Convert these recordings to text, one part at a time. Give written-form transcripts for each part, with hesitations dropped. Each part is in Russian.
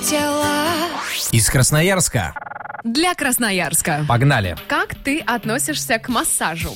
тела. Из Красноярска. Для Красноярска. Погнали. Как ты относишься к массажу?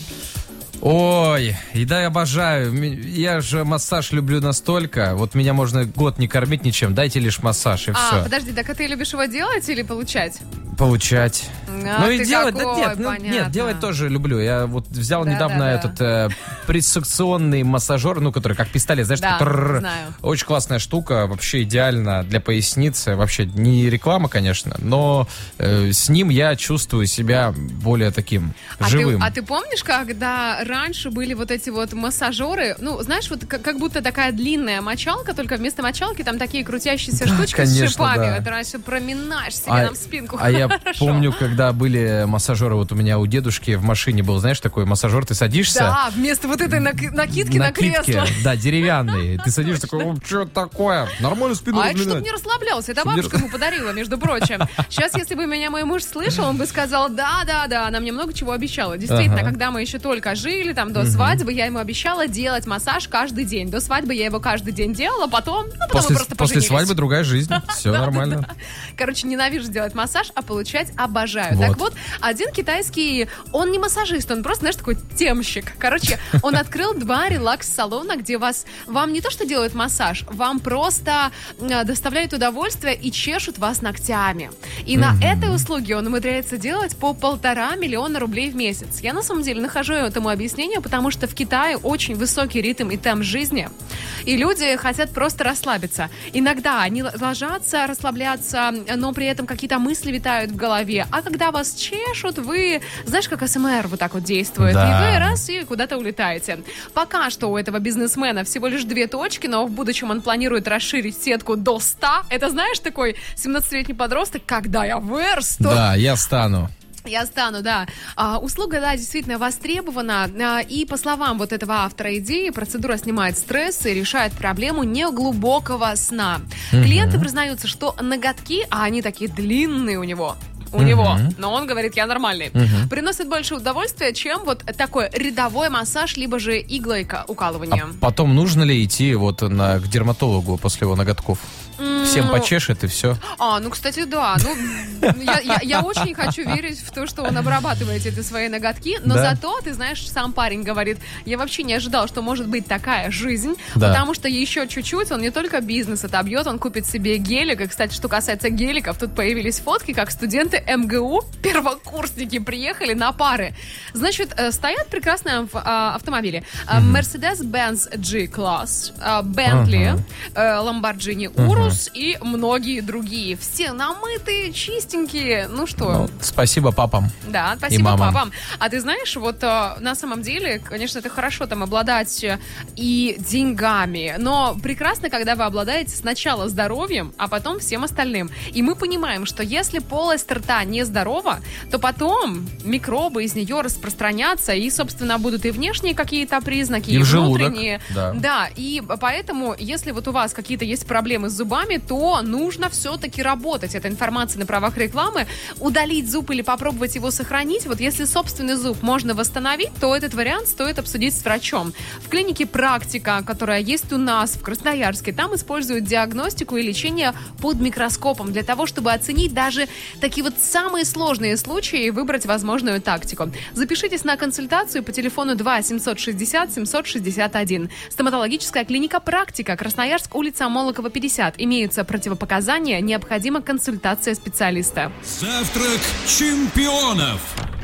Ой, и да, я обожаю. Я же массаж люблю настолько. Вот меня можно год не кормить ничем. Дайте лишь массаж, и все. Подожди, так а ты любишь его делать или получать? Получать. Ну и делать, какой, нет, делать тоже люблю. Я вот взял недавно да. этот предсекционный массажер, который как пистолет, знаешь, да, такой, знаю. Очень классная штука, вообще идеально для поясницы. Вообще не реклама, конечно, но с ним я чувствую себя более таким живым. А ты помнишь, когда раньше были вот эти вот массажеры, знаешь, вот как будто такая длинная мочалка, только вместо мочалки там такие крутящиеся штучки, конечно, с шипами. Да. Это раньше проминаешь себе на спинку. А я помню, когда были массажеры, вот у меня у дедушки в машине был, знаешь, такой массажер, ты садишься. Да, вместо вот этой накидки на кресло. Да, деревянный. Ты садишься такой, что такое? Нормально спину это чтобы не расслаблялся. Это бабушка ему подарила, между прочим. Сейчас, если бы меня мой муж слышал, он бы сказал, да, она мне много чего обещала. Действительно, когда мы еще только жили, там, до свадьбы, я ему обещала делать массаж каждый день. До свадьбы я его каждый день делала, потом мы просто поженились. После свадьбы другая жизнь. Все нормально. Короче, ненавижу делать массаж, а получать обожаю. Так вот, один китайский, он не массажист, он просто, знаешь, такой темщик. Короче, он открыл 2 релакс-салона, где вам не то что делают массаж, вам просто доставляют удовольствие и чешут вас ногтями. И на этой услуге он умудряется делать по 1,5 миллиона рублей в месяц. Я на самом деле нахожу этому объяснение, потому что в Китае очень высокий ритм и темп жизни, и люди хотят просто расслабиться. Иногда они ложатся, расслабляться, но при этом какие-то мысли витают в голове. А когда вас чешут, вы, знаешь, как СМР вот так вот действует. Да. И вы раз и куда-то улетаете. Пока что у этого бизнесмена всего лишь 2 точки, но в будущем он планирует расширить сетку до 100. Это, знаешь, такой 17-летний подросток, когда я вырасту. Да, я стану. Я стану, да. Услуга, да, действительно востребована. И по словам вот этого автора идеи, процедура снимает стресс и решает проблему неглубокого сна. Клиенты признаются, что ноготки, а они такие длинные у него, но он говорит, я нормальный, приносит больше удовольствия, чем вот такой рядовой массаж, либо же иглой укалывания. А потом нужно ли идти к дерматологу после его ноготков? Всем почешет и все. Кстати, да. Я очень хочу верить в то, что он обрабатывает эти свои ноготки, но зато, ты знаешь, сам парень говорит, я вообще не ожидал, что может быть такая жизнь, потому что еще чуть-чуть он не только бизнес отобьет, он купит себе гелик. И, кстати, что касается геликов, тут появились фотки, как студенты МГУ, первокурсники, приехали на пары. Значит, стоят прекрасные автомобили. Mercedes-Benz G-Class, Bentley, Lamborghini Urus и многие другие. Все намытые, чистенькие. Ну что? Спасибо папам. Да, спасибо папам. А ты знаешь, вот на самом деле, конечно, это хорошо там обладать и деньгами, но прекрасно, когда вы обладаете сначала здоровьем, а потом всем остальным. И мы понимаем, что если полость рта нездорова, то потом микробы из нее распространятся, и, собственно, будут и внешние какие-то признаки, и внутренние. Да, и поэтому, если вот у вас какие-то есть проблемы с зубами, то нужно все-таки работать. Это информация на правах рекламы. Удалить зуб или попробовать его сохранить. Вот если собственный зуб можно восстановить, то этот вариант стоит обсудить с врачом. В клинике «Практика», которая есть у нас в Красноярске, там используют диагностику и лечение под микроскопом для того, чтобы оценить даже такие вот самые сложные случаи и выбрать возможную тактику. Запишитесь на консультацию по телефону 2 760 761. Стоматологическая клиника «Практика», Красноярск, улица Молокова, 50. Имеются противопоказания, необходима консультация специалиста. Завтрак чемпионов.